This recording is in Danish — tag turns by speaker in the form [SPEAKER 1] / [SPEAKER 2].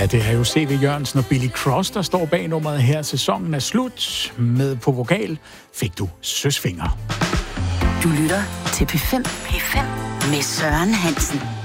[SPEAKER 1] Ja, det er jo C.V. Jørgensen og Billy Cross, der står bag nummeret her. Sæsonen er slut. Med på vokal fik du Søsfinger.
[SPEAKER 2] Du lytter til P5 med Søren Hansen.